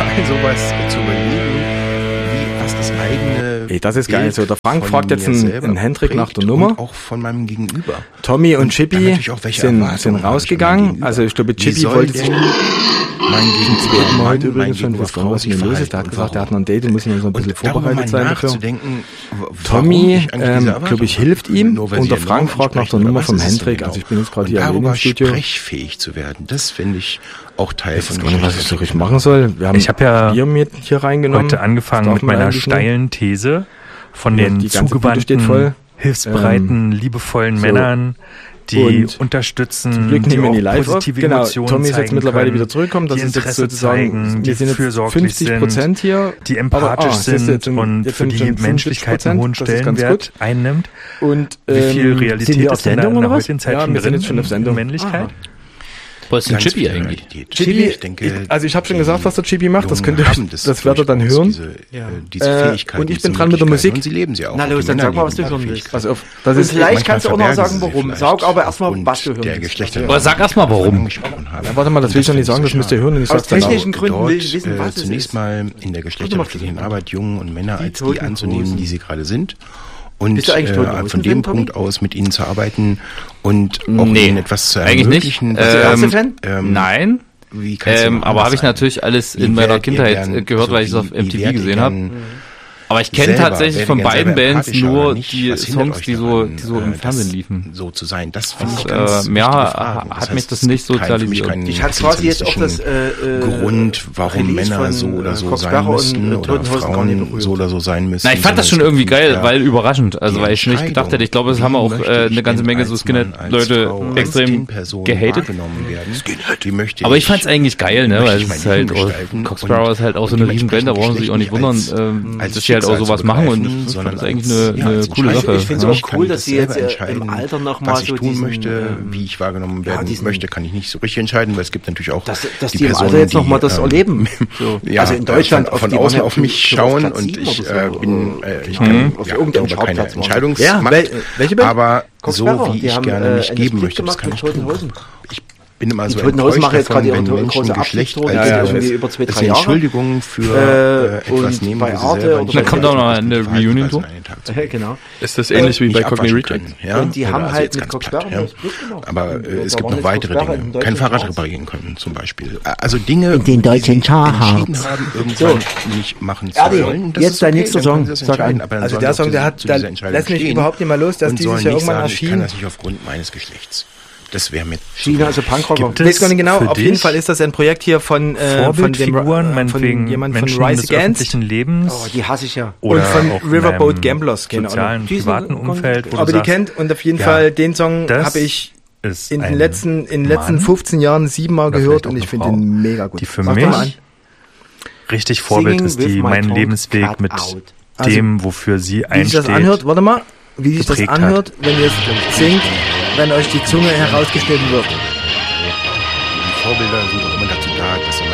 total, sowas zu überlegen, was das eigene Ey, das ist geil. Bild So, der Frank von fragt jetzt mir einen selber Hendrik nach der prägt Nummer. und auch von meinem Gegenüber. Tommy und Chippy natürlich auch, welche sind Erwartungen habe ich an mein rausgegangen. Gegenüber? Also ich glaube, Wie Chippy soll wollte denn sich mein Gegenüber mal heute Mann, übrigens mein schon Gegenüber wissen, Frau was sich mit los ist. verhalten Der hat und gesagt, er hat warum. noch ein Date und muss noch so ein bisschen Und darüber vorbereitet mal sein dafür. nachzudenken, warum Tommy, ich eigentlich diese Erwartungen glaube ich, hilft ihm nur weil und sie der ja Frank Normen fragt nach der entsprechen, Nummer oder vom was ist es Hendrik. denn Also ich bin jetzt gerade und hier alleine im darüber Studio. sprechfähig zu werden, das finde ich auch Teil Ich weiß von gar nicht, was ich so richtig machen soll. Wir haben Ich habe ja Bier mit hier reingenommen. heute angefangen mit meiner steilen These von den die ganze Tüte steht zugewandten, voll. hilfsbereiten, liebevollen so. Männern, die Und unterstützen, Zum Glück die nehmen wir auch die live auf. positive Genau, Emotionen Tommy ist jetzt zeigen mittlerweile können, wieder zurückgekommen. Das die ist jetzt Interesse sozusagen, zeigen, wir sind jetzt fürsorglich 50% hier. die empathisch siehst du, sind und jetzt für sind die schon Menschlichkeit einen hohen 75%, das ist ganz Stellenwert einnimmt. Und Wie viel sind Realität wir auf ist denn da Sendung in der oder was? heutigen Zeit Ja, schon wir sind drin jetzt schon auf in Sendung. Männlichkeit? Wo ist denn Ganz Chippy viel eigentlich? Realität. Chippy, Ich denke, also ich habe schon gesagt, was der Chippy macht, das Jungen könnt ihr, haben das werdet ihr dann durchaus, hören. diese Fähigkeiten, und ich diese bin dran mit der Möglichkeiten. Musik. Und sie leben sie auch. Na los, Die dann Männer sag mal, was leben du hören diese willst. Pass auf, das Und ist, vielleicht manchmal kannst du auch noch verbergen sagen, sie warum. vielleicht Sag aber erstmal, aufgrund was du hören der willst. Geschlechter. Aber sag erst mal, warum. Angesprochen habe. ja, warte mal, das will ich noch nicht sagen, das müsst ihr hören und ich Aus sag's dann technischen auch. Gründen will Dort, ich wissen, was es zunächst ist. mal in der geschlechterrechtlichen Arbeit Jungen und Männer als die toten anzunehmen, Hosen. die sie gerade sind. Und Bist du eigentlich toten Hosen von dem Fan, Tommy? Punkt aus mit ihnen zu arbeiten und auch Nee, ihnen etwas zu eigentlich nicht. ermöglichen. Bist du Ärzte-Fan? Nein. Wie kann's denn Aber anders habe ich sein? natürlich alles Wie in meiner werdet ihr Kindheit gern- gehört, also weil ich es auf wie MTV werdet ihr gesehen habe. gern Aber ich kenne selber, tatsächlich werdet von ihr gern beiden selber Bands empathischer, nur aber nicht, die was hindert Songs, euch die daran, so im Fernsehen das liefen. so zu sein. Das finde ich ganz Mehr wichtige Frage. Das hat mich heißt, das es nicht gibt für mich sozialisiert. keinen Ich hatte quasi jetzt auch das Grund, warum Release Männer von, so oder so Fox sein Berger und, müssen oder Toten Hosen gar nicht Frauen berührt. so oder so sein müssen. Na, ich fand das schon sondern es irgendwie gibt geil, ja weil überraschend. Also, die weil ich nicht gedacht hätte. Ich glaube, es Entscheidung, haben auch wie möchte ich eine ganze denn Menge so als Mann, als Skinhead-Leute Frau, als extrem Teen-Person gehatet. wahrgenommen werden. Wie möchte Aber ich fand's eigentlich geil, ne, möchte weil ich es mein ist halt, Leben gestalten Cox und- Sparrow ist halt auch so und eine Riesenband, da brauchen sie dementsprechend sich auch nicht nicht wundern, als dass sie halt auch Schicksal sowas zu machen begreifen, und das sondern ist eigentlich als- eine als coole Entscheidung. Sache. Ich finde ja. es auch cool, dass sie jetzt selber im entscheiden, Alter nochmal was ich so tun diesen, möchte, wie ich wahrgenommen werden diesen- möchte, kann ich nicht so richtig entscheiden, weil es gibt natürlich auch dass die die im Personen, Alter jetzt die, nochmal das erleben. So. ja, Also in Deutschland von die außen waren ja auf mich so schauen Platz und 7 ich oder so. ich kann auf ja, irgendeinem darüber keine Schauplatz waren. Entscheidungsmacht, welche Band? aber Cox so Sparrow, wie die ich haben, gerne mich einen geben Split möchte, das gemacht kann mit ich Toten tun. Hosen. Ich bin immer Die so Toten Hosen machen jetzt davon, gerade wenn ihre Menschen große Geschlecht Abschiedstour, als die geht irgendwie über 2-3 als Jahre. Entschuldigung für etwas und nehmen, bei wo sie Arte selber oder nicht bei- Dann kommt auch noch eine Verhaltensweisen Reunion-Tour. an den Tag zu legen. Genau. Ist das ähnlich wie bei Nicht Cockney abwaschen Reject? können, ja? Und die Oder haben also halt jetzt mit ganz Cox platt, Sparrow ja. das Split gemacht. Aber Und es da gibt waren noch jetzt weitere Cox Sparrow Dinge. in Kein deutschen Fahrrad Charts. reparieren können zum Beispiel. Also Dinge, In den deutschen die sie Charts. entschieden haben, irgendwann nicht machen zu Erdi, wollen. Und das jetzt ist dein okay, nächster dann können Song. sie das Sag entscheiden, an. aber dann Also sollen der sie auch Song, der hat, zu da dieser Entscheidung lässt mich stehen überhaupt nicht mal los, dass und dieses sollen Jahr nicht irgendwann sagen, ich kann erschien. das nicht aufgrund meines Geschlechts. Das wäre mir zu China, also Punkrocker. Gibt Ich weiß gar nicht genau, für auf jeden dich Fall ist das ein Projekt hier von dem Vorbildfiguren, meinetwegen von jemand von Menschen Rise des Against öffentlichen Lebens Oh, die hasse ich ja. oder und von auch in Riverboat einem Gamblers, keine Ahnung. sozialen, Die sind- privaten Umfeld, wo Aber du die sagst, kennt und auf jeden ja, Fall den Song das habe ich ist in den ein letzten Mann, 15 Jahren 7 Mal oder gehört vielleicht auch und ich eine finde Frau, den mega gut. die für Sag doch mal an. mich richtig Vorbild Singing ist, with die my meinen tongue Lebensweg cut mit out. dem, wofür sie Wie sich das einsteht. anhört, warte mal, wie sich das geprägt hat. anhört, wenn ihr es singt, wenn euch die Zunge herausgeschnitten wird. Vorbilder sind auch immer dazu da, dass